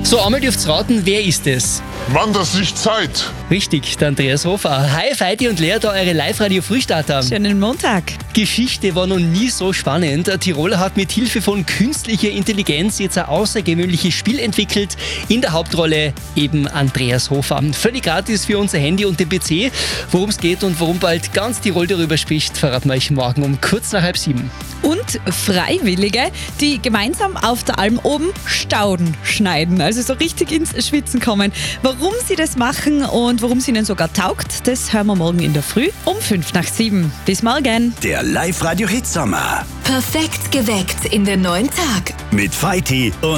So, einmal dürft's raten, wer ist es? Wandersicht-Zeit. Richtig, der Andreas Hofer. Hi, Feiti und Lea, da eure Live-Radio-Frühstarter. Schönen Montag. Geschichte war noch nie so spannend. Ein Tiroler hat mit Hilfe von künstlicher Intelligenz jetzt ein außergewöhnliches Spiel entwickelt. In der Hauptrolle eben Andreas Hofer. Völlig gratis für unser Handy und den PC. Worum es geht und warum bald ganz Tirol darüber spricht, verraten wir euch morgen um kurz nach 6:30. Und Freiwillige, die gemeinsam auf der Alm oben Stauden schneiden, also so richtig ins Schwitzen kommen. Warum sie das machen und warum es ihnen sogar taugt, das hören wir morgen in der Früh um 6:05. Bis morgen. Der Live-Radio-Hit-Sommer. Perfekt geweckt in den neuen Tag. Mit Feiti und